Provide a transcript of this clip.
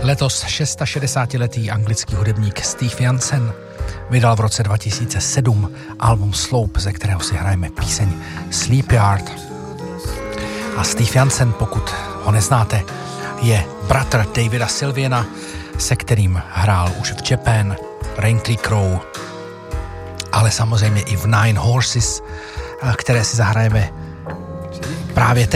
Letos 660letý anglický hudebník Steve Jansen vydal v roce 2007 album Slope, ze kterého si hrajeme píseň Sleepyard. A Steve Jansen, pokud ho neznáte, je bratr Davida Sylviana, se kterým hrál už v Japan, Raintree Crow, ale samozřejmě i v Nine Horses, které si zahrajeme právě teď.